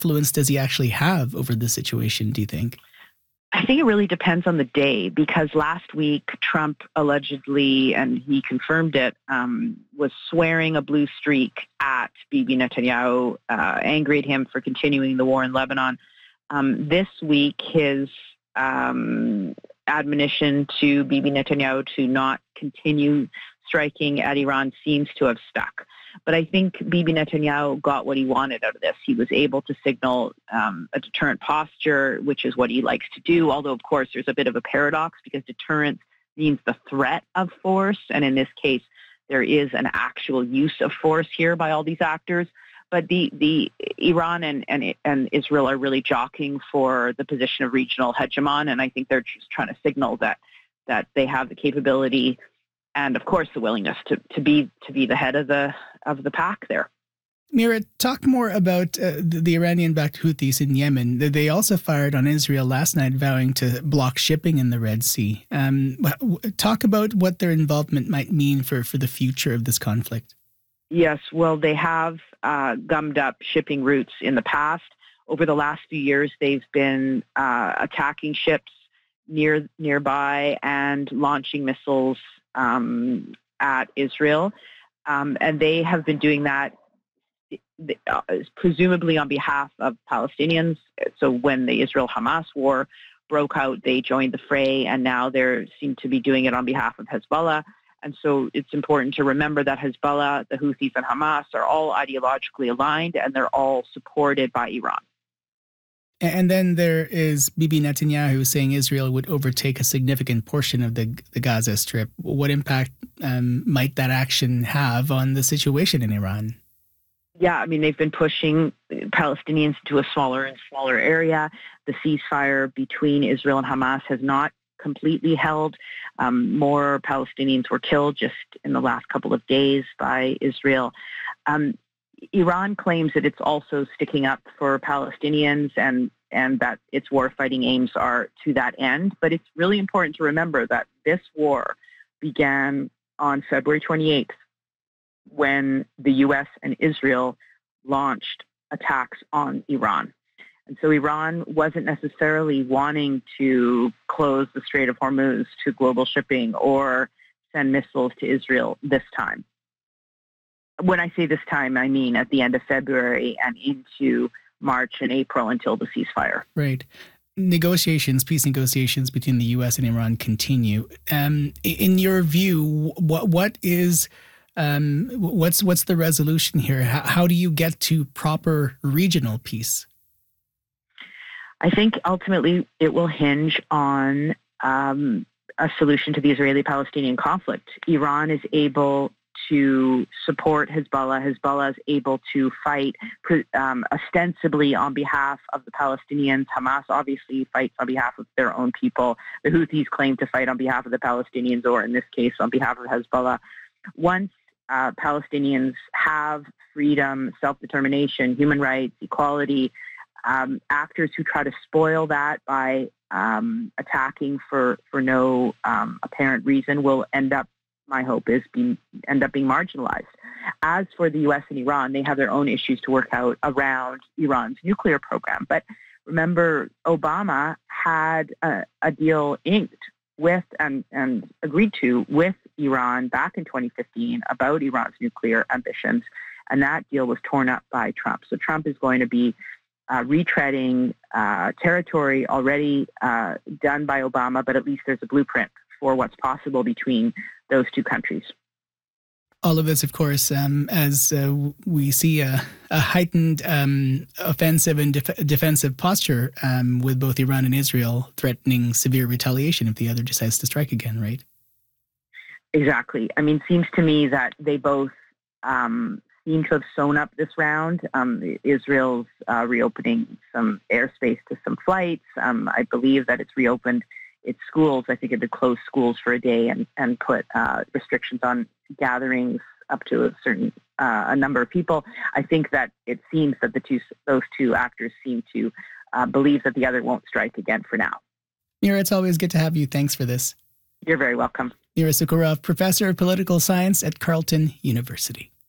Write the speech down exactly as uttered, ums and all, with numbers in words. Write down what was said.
influence does he actually have over the situation, do you think? I think it really depends on the day, because last week Trump allegedly, and he confirmed it, um, was swearing a blue streak at Bibi Netanyahu, uh, angry at him for continuing the war in Lebanon. Um, this week, his um, admonition to Bibi Netanyahu to not continue striking at Iran seems to have stuck. But I think Bibi Netanyahu got what he wanted out of this. He was able to signal um, a deterrent posture, which is what he likes to do, although, of course, there's a bit of a paradox because deterrence means the threat of force, and in this case, there is an actual use of force here by all these actors. But the, the Iran and, and, and Israel are really jockeying for the position of regional hegemon, and I think they're just trying to signal that that they have the capability and, of course, the willingness to, to be to be the head of the of the pack there. Mira, talk more about uh, the, the Iranian-backed Houthis in Yemen. They also fired on Israel last night, vowing to block shipping in the Red Sea. Um, talk about what their involvement might mean for, for the future of this conflict. Yes, well, they have uh, gummed up shipping routes in the past. Over the last few years, they've been uh, attacking ships near nearby and launching missiles um, at Israel. Um, and they have been doing that uh, presumably on behalf of Palestinians. So when the Israel-Hamas war broke out, they joined the fray, and now they seem to be doing it on behalf of Hezbollah. And so it's important to remember that Hezbollah, the Houthis, and Hamas are all ideologically aligned, and they're all supported by Iran. And then there is Bibi Netanyahu saying Israel would overtake a significant portion of the, the Gaza Strip. What impact um, might that action have on the situation in Iran? Yeah, I mean, they've been pushing Palestinians to a smaller and smaller area. The ceasefire between Israel and Hamas has not completely held. Um, more Palestinians were killed just in the last couple of days by Israel. Um, Iran claims that it's also sticking up for Palestinians and, and that its war-fighting aims are to that end. But it's really important to remember that this war began on February twenty-eighth when the U S and Israel launched attacks on Iran. And so Iran wasn't necessarily wanting to close the Strait of Hormuz to global shipping or send missiles to Israel this time. When I say this time, I mean at the end of February and into March and April until the ceasefire. Right. Negotiations, peace negotiations between the U S and Iran continue. Um, in your view, what what is um, what's what's the resolution here? How, how do you get to proper regional peace? I think ultimately it will hinge on um, a solution to the Israeli-Palestinian conflict. Iran is able to support Hezbollah. Hezbollah is able to fight um, ostensibly on behalf of the Palestinians. Hamas obviously fights on behalf of their own people. The Houthis claim to fight on behalf of the Palestinians, or in this case, on behalf of Hezbollah. Once uh, Palestinians have freedom, self-determination, human rights, equality, um, actors who try to spoil that by um, attacking for, for no um, apparent reason will end up, my hope is, being, end up being marginalized. As for the U S and Iran, they have their own issues to work out around Iran's nuclear program. But remember, Obama had a, a deal inked with and, and agreed to with Iran back in twenty fifteen about Iran's nuclear ambitions, and that deal was torn up by Trump. So Trump is going to be uh, retreading uh, territory already uh, done by Obama, but at least there's a blueprint for what's possible between those two countries. All of this, of course, um, as uh, we see a, a heightened um, offensive and def- defensive posture um, with both Iran and Israel threatening severe retaliation if the other decides to strike again, right? Exactly. I mean, it seems to me that they both um, seem to have sewn up this round. Um, Israel's uh, reopening some airspace to some flights. Um, I believe that it's reopened its schools. I think it had closed schools for a day and, and put uh, restrictions on gatherings up to a certain uh, a number of people. I think that it seems that the two those two actors seem to uh, believe that the other won't strike again for now. Mira, it's always good to have you. Thanks for this. You're very welcome. Mira Sukhorov, Professor of Political Science at Carleton University.